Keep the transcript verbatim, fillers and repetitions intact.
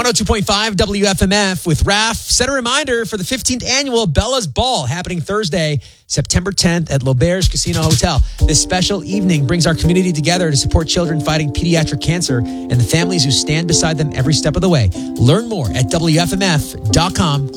one oh two point five W F M F with Raph. Set a reminder for the fifteenth annual Bella's Ball happening Thursday, September tenth at L'Auberge Casino Hotel. This special evening brings our community together to support children fighting pediatric cancer and the families who stand beside them every step of the way. Learn more at W F M F dot com.